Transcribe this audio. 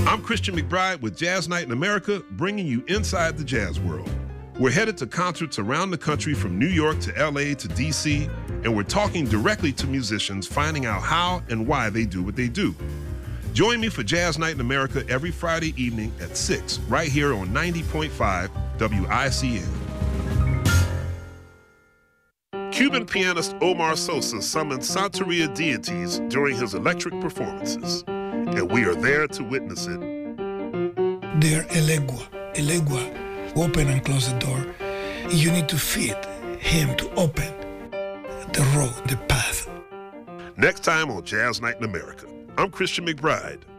I'm Christian McBride with Jazz Night in America, bringing you inside the jazz world. We're headed to concerts around the country from New York to LA to DC, and we're talking directly to musicians, finding out how and why they do what they do. Join me for Jazz Night in America every Friday evening at 6, right here on 90.5 WICN. Cuban pianist Omar Sosa summoned Santeria deities during his electric performances, and we are there to witness it. They're Elegua, open and close the door. You need to feed him to open the road, the path. Next time on Jazz Night in America, I'm Christian McBride.